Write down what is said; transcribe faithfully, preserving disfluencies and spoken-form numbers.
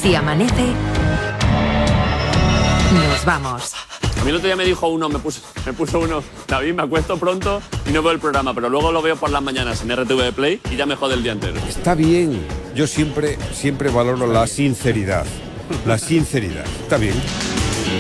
Si amanece, nos vamos. A mí el otro día me dijo uno, me puso, me puso uno, David, me acuesto pronto y no veo el programa, pero luego lo veo por las mañanas en R T V de Play y ya me jode el día entero. Está bien. Yo siempre, siempre valoro la sinceridad. La sinceridad. Está bien.